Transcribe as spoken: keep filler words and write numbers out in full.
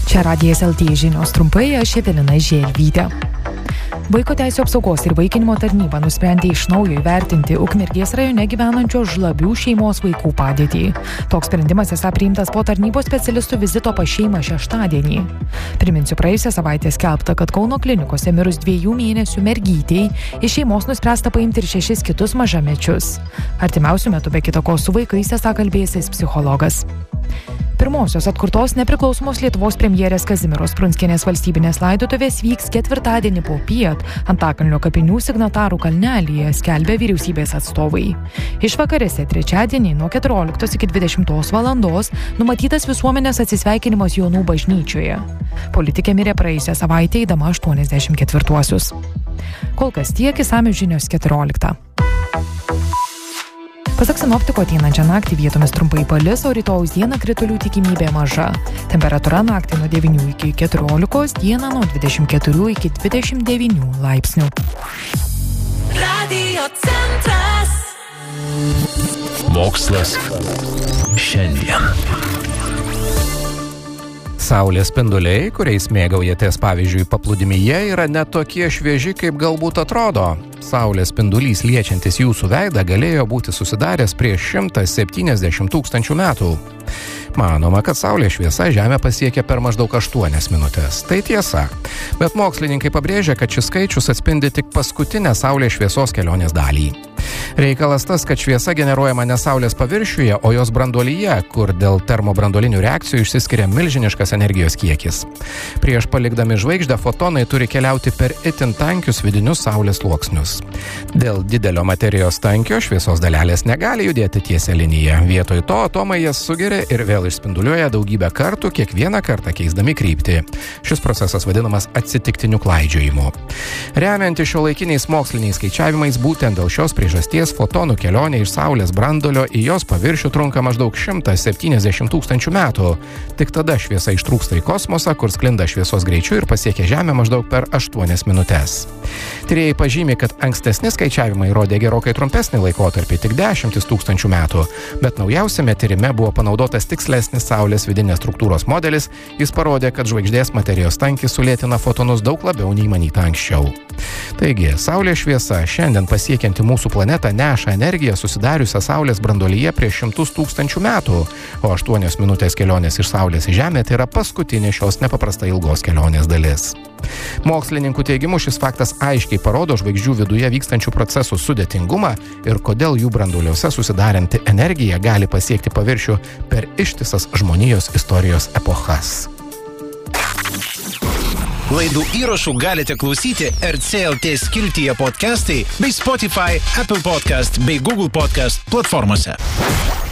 Čia Radijas L T žinios trumpai, aš Evelina Želvytė. Vaiko teisių apsaugos ir vaikinimo tarnyba nusprendė iš naujo įvertinti Ukmergės rajone gyvenančio Žlabių šeimos vaikų padėtį. Toks sprendimas esą priimtas po tarnybos specialistų vizito pas šeimą šeštadienį. Priminsiu, praėjusią savaitę skelbta, kad Kauno klinikose mirus dviejų mėnesių mergytei iš šeimos nuspręsta paimti ir šešis kitus mažamečius. Artimiausiu metu be kita ko su vaikais esą kalbėsis psichologas. Pirmosios atkurtos nepriklausomos Lietuvos premjerės Kazimieros Prunskienės valstybinės laidotuvės vyks ketvirtadienį popiet Antakalnio kapinių Signatarų kalnelyje, skelbia vyriausybės atstovai. Išvakarėse trečiadienį nuo keturioliktos iki dvidešimtos valandos numatytas visuomenės atsisveikinimas Jonų bažnyčioje. Politikė mirė praėjusią savaitę eidama aštuoniasdešimt ketvirtuosius. Kol kas tiek, išsamios žinios keturioliktą. Pasak sinoptiko, ateinančią naktį vietomis trumpai palis, o rytojaus dieną kritulių tikimybė maža. Temperatūra naktį nuo devynių iki keturiolikos, dieną nuo dvidešimt keturių iki dvidešimt devynių laipsnių. Radio centras. Mokslas šiandien. Saulės spinduliai, kuriais mėgaujatės pavyzdžiui paplūdimyje, yra ne tokie švieži, kaip galbūt atrodo. Saulės spindulys liečiantis jūsų veidą galėjo būti susidaręs prieš šimtą septyniasdešimt tūkstančių metų. Manoma, kad saulės šviesa Žemę pasiekia per maždaug aštuonias minutės. Tai tiesa. Bet mokslininkai pabrėžia, kad šis skaičius atspindi tik paskutinę saulės šviesos kelionės dalį. Reikalas tas, kad šviesa generuojama ne saulės paviršiuje, o jos branduolyje, kur dėl termobranduolinių reakcijų išsiskiria milžiniškas energijos kiekis. Prieš palikdami žvaigždę fotonai turi keliauti per itin tankius vidinius saulės sluoksnius. Dėl didelio materijos tankio šviesos dalelės negali judėti tiesia linija. Vietoj to atomai jas sugeria ir vėl išspinduliuoja daugybę kartų, kiekvieną kartą keisdami kryptį. Šis procesas vadinamas atsitiktiniu klaidžiojimu. Remiantis šiuolaikiniais moksliniais skaičiavimais, būtent dėl šios priežasties fotonų kelionė iš saulės branduolio į jos paviršių trunka maždaug šimtą septyniasdešimt tūkstančių metų. Tik tada šviesa ištrūksta į kosmosą, kur sklinda šviesos greičiu ir pasiekia Žemę maždaug per aštuonias minutes. Tyrėjai pažymi, kad ankstesni skaičiavimai rodė gerokai trumpesnį laikotarpį, tik dešimtis tūkstančių metų, bet naujausiame tyrime buvo panaudotas tikslesnis saulės vidinės struktūros modelis. Jis parodė, kad žvaigždės materijos tankis sulėtina fotonus daug labiau nei manyta anksčiau. Taigi, saulės šviesa šiandien pasiekianti mūsų planetą neša energiją susidariusią saulės branduolyje prieš šimtus tūkstančių metų, o aštuonios minutės kelionės iš saulės į Žemę tai yra paskutinė šios nepaprastai ilgos kelionės dalis. Mokslininkų teigimu šis faktas aiškiai parodo žvaigždžių viduje vykstančių procesų sudėtingumą ir kodėl jų branduoliuose susidaranti energija gali pasiekti paviršių per ištisas žmonijos istorijos epochas. Laidų įrašų galite klausyti R C L T skiltyje podcastai bei Spotify, Apple Podcast bei Google Podcast platformose.